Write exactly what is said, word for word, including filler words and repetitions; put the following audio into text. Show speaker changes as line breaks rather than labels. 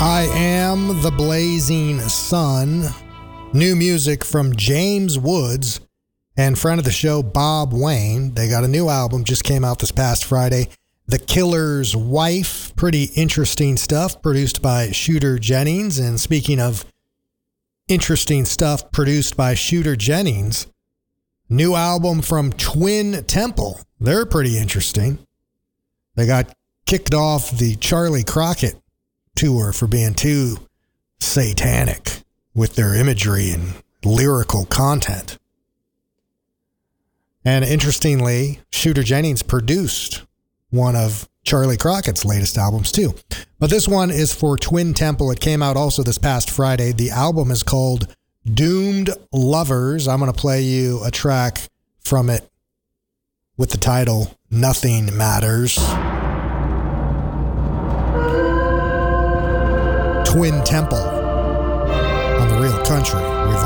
I Am the Blazing Sun. New music from James Woods and friend of the show, Bob Wayne. They got a new album, just came out this past Friday. The Killer's Wife. Pretty interesting stuff, produced by Shooter Jennings. And speaking of interesting stuff produced by Shooter Jennings, new album from Twin Temple. They're pretty interesting. They got kicked off the Charlie Crockett tour for being too satanic with their imagery and lyrical content. And interestingly, Shooter Jennings produced one of Charlie Crockett's latest albums too. But this one is for Twin Temple. It came out also this past Friday. The album is called Doomed Lovers. I'm going to play you a track from it with the title Nothing Matters. Twin Temple on the Real Country Review.